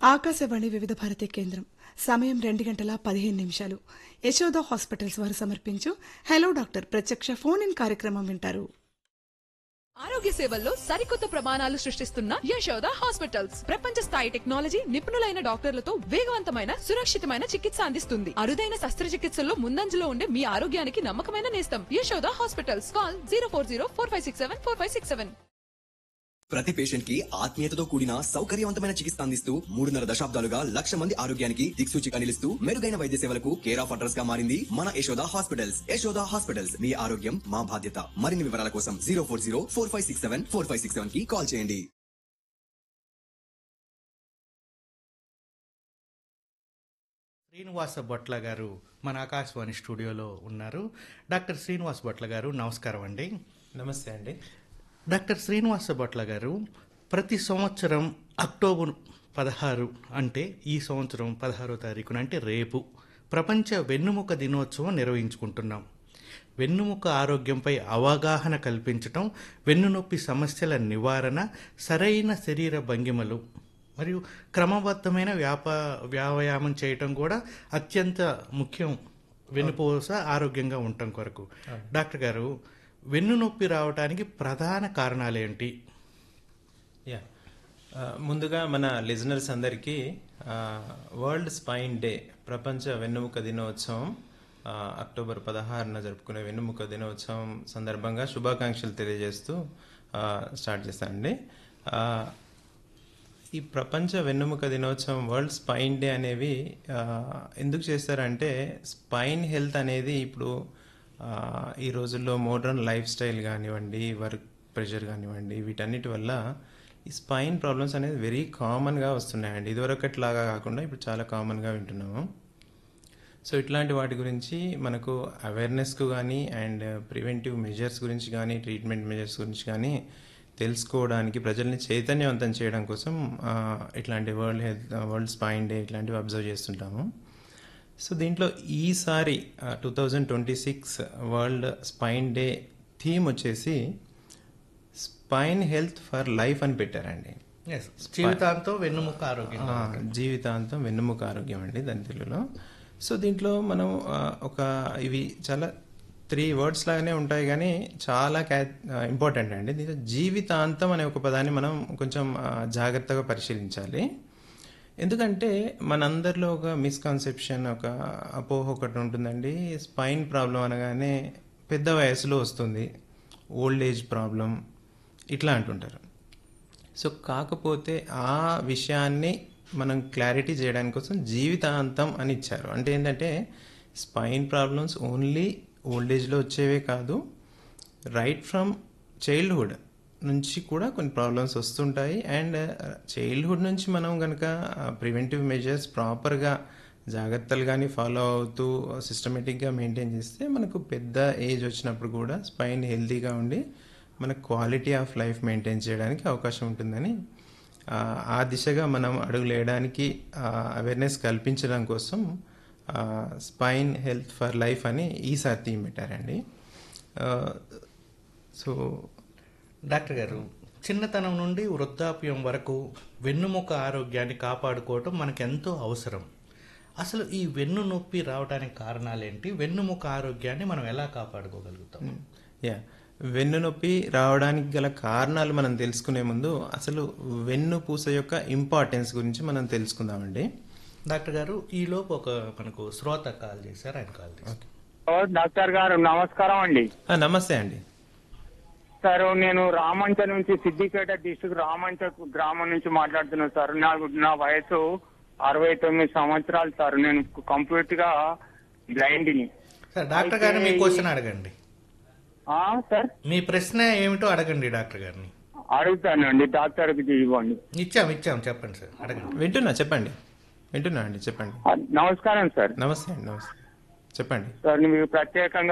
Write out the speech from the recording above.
ఆకాశవాణి వివిధ భారతి కేంద్రం. సమయం 2:15. యశోద హాస్పిటల్స్ వారు సమర్పించు హలో డాక్టర్ ప్రత్యక్ష ఫోన్ ఇన్ కార్యక్రమం వింటారు. ఆరోగ్య సేవల్లో సరికొత్త ప్రమాణాలు సృష్టిస్తున్న యశోద హాస్పిటల్స్ ప్రపంచ స్థాయి టెక్నాలజీ, నిపుణులైన డాక్టర్లతో వేగవంతమైన, సురక్షితమైన చికిత్స అందిస్తుంది. అరుదైన శస్త్రచికిత్సల్లో ముందంజలో ఉండే మీ ఆరోగ్యానికి నమ్మకమైన నేస్తం యశోద హాస్పిటల్స్. కాల్ 04045674567. ప్రతి పేషెంట్ కి ఆత్మీయతతో కూడిన సౌకర్యవంతమైన చికిత్స అందిస్తూ 3.5 దశాబ్దాలుగా 1,00,000 మంది ఆరోగ్యానికి దిక్సూచిగా నిలుస్తూ మెరుగైన వైద్య సేవలకు కేర్ ఆఫ్ అడ్రస్ గా మారింది మన యశోద హాస్పిటల్స్. యశోద హాస్పిటల్స్, మీ ఆరోగ్యం మా బాధ్యత. మరిన్ని వివరాల కోసం 04045674567 కి కాల్ చేయండి. శ్రీనివాస బొట్ల గారు మన ఆకాశవాణి స్టూడియోలో ఉన్నారు. డాక్టర్ శ్రీనివాస బొట్ల గారు, నమస్కారం అండి. నమస్తే అండి. డాక్టర్ శ్రీనివాస బొట్ల గారు, ప్రతి సంవత్సరం అక్టోబర్ 16 అంటే ఈ సంవత్సరం 16వ తారీఖున అంటే రేపు ప్రపంచ వెన్నుముక దినోత్సవం నిర్వహించుకుంటున్నాం. వెన్నుముక ఆరోగ్యంపై అవగాహన కల్పించటం, వెన్నునొప్పి సమస్యల నివారణ, సరైన శరీర భంగిమలు మరియు క్రమబద్ధమైన వ్యాయామం చేయటం కూడా అత్యంత ముఖ్యం వెన్నుపూస ఆరోగ్యంగా ఉండటం కొరకు. డాక్టర్ గారు, వెన్నునొప్పి రావడానికి ప్రధాన కారణాలేంటి? ముందుగా మన లిజనర్స్ అందరికీ వరల్డ్ స్పైన్ డే, ప్రపంచ వెన్నుముక దినోత్సవం, అక్టోబర్ 16న జరుపుకునే వెన్నుముక దినోత్సవం సందర్భంగా శుభాకాంక్షలు తెలియజేస్తూ స్టార్ట్ చేస్తానండి. ఈ ప్రపంచ వెన్నుముక దినోత్సవం, వరల్డ్ స్పైన్ డే అనేవి ఎందుకు చేస్తారంటే, స్పైన్ హెల్త్ అనేది ఇప్పుడు ఈ రోజుల్లో మోడర్న్ లైఫ్ స్టైల్ కానివ్వండి, వర్క్ ప్రెషర్ కానివ్వండి, వీటన్నిటి వల్ల ఈ స్పైన్ ప్రాబ్లమ్స్ అనేది వెరీ కామన్గా వస్తున్నాయండి. ఇదివరకట్లాగా కాకుండా ఇప్పుడు చాలా కామన్గా వింటున్నాము. సో ఇట్లాంటి వాటి గురించి మనకు అవేర్నెస్కు కానీ అండ్ ప్రివెంటివ్ మెజర్స్ గురించి కానీ, ట్రీట్మెంట్ మెజర్స్ గురించి కానీ తెలుసుకోవడానికి, ప్రజల్ని చైతన్యవంతం చేయడం కోసం ఇట్లాంటి వరల్డ్ స్పైన్ డే ఇట్లాంటివి అబ్జర్వ్ చేస్తుంటాము. సో దీంట్లో ఈసారి 2026 వరల్డ్ స్పైన్ డే థీమ్ వచ్చేసి స్పైన్ హెల్త్ ఫర్ లైఫ్ అని పెట్టారండి. జీవితాంతం వెన్నుముక ఆరోగ్యం. జీవితాంతం వెన్నుముక ఆరోగ్యం అండి దాని తెలుగులో. సో దీంట్లో మనం ఇవి చాలా 3 వర్డ్స్ లాగానే ఉంటాయి కానీ చాలా ఇంపార్టెంట్ అండి. దీంట్లో జీవితాంతం అనే ఒక పదాన్ని మనం కొంచెం జాగ్రత్తగా పరిశీలించాలి. ఎందుకంటే మనందరిలో ఒక మిస్కన్సెప్షన్, ఒక అపోహ ఒకటి ఉంటుందండి. స్పైన్ ప్రాబ్లం అనగానే పెద్ద వయసులో వస్తుంది, ఓల్డ్ ఏజ్ ప్రాబ్లం ఇట్లా అంటుంటారు. సో కాకపోతే ఆ విషయాన్ని మనం క్లారిటీ చేయడానికి కోసం జీవితాంతం అని ఇచ్చారు. అంటే ఏంటంటే స్పైన్ ప్రాబ్లమ్స్ ఓన్లీ ఓల్డ్ ఏజ్లో వచ్చేవే కాదు, రైట్ ఫ్రమ్ చైల్డ్హుడ్ నుంచి కూడా కొన్ని ప్రాబ్లమ్స్ వస్తుంటాయి. అండ్ చైల్డ్హుడ్ నుంచి మనం కనుక ప్రివెంటివ్ మెజర్స్ ప్రాపర్గా జాగ్రత్తలు కానీ ఫాలో అవుతూ సిస్టమేటిక్గా మెయింటైన్ చేస్తే మనకు పెద్ద ఏజ్ వచ్చినప్పుడు కూడా స్పైన్ హెల్తీగా ఉండి మన క్వాలిటీ ఆఫ్ లైఫ్ మెయింటైన్ చేయడానికి అవకాశం ఉంటుందని ఆ దిశగా మనం అడుగులు వేయడానికి అవేర్నెస్ కల్పించడం కోసం స్పైన్ హెల్త్ ఫర్ లైఫ్ అని ఈసారి థీమ్ పెట్టారండి. సో డాక్టర్ గారు, చిన్నతనం నుండి వృద్ధాప్యం వరకు వెన్నుముక ఆరోగ్యాన్ని కాపాడుకోవటం మనకెంతో అవసరం. అసలు ఈ వెన్ను నొప్పి రావడానికి కారణాలేంటి? వెన్నుముక ఆరోగ్యాన్ని మనం ఎలా కాపాడుకోగలుగుతాం? వెన్ను నొప్పి రావడానికి గల కారణాలు మనం తెలుసుకునే ముందు అసలు వెన్నుపూస యొక్క ఇంపార్టెన్స్ గురించి మనం తెలుసుకుందామండి. డాక్టర్ గారు, ఈలోపు మనకు శ్రోత కాల్ చేశారు, ఆయన కాల్ చేశారు. డాక్టర్ గారు నమస్కారం అండి. నమస్తే అండి. సార్, నేను రామంచ నుంచి, సిద్దిపేట డిస్ట్రిక్ట్ రామంచ గ్రామం నుంచి మాట్లాడుతున్నాను సార్. నా వయసు 69 సంవత్సరాలు సార్. నేను కంప్లీట్ గా బ్లైండ్ని సార్. డాక్టర్ గారిని మీ క్వశ్చన్ అడగండి సార్. మీ ప్రశ్న ఏమిటో అడగండి డాక్టర్ గారిని. అడుగుతానండి, డాక్టర్కి ఇవ్వండి. ఇచ్చాం చెప్పండి సార్, అడగండి. వింటున్నా అండి, చెప్పండి. నమస్కారం సార్. నమస్తే అండి, నమస్తే, చెప్పండి సార్. మీకు ప్రత్యేకంగా